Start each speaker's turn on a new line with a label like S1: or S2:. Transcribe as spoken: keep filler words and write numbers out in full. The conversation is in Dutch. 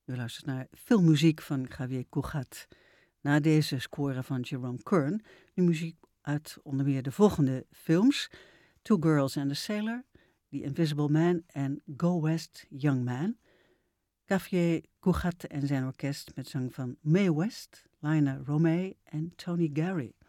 S1: U luistert naar filmmuziek van Javier Cugat. Na deze score van Jerome Kern, nu muziek uit onder meer de volgende films: Two Girls and a Sailor, The Invisible Man en Go West, Young Man. Javier Cugat en zijn orkest met zang van Mae West, Lionel Romay en Tony Gary.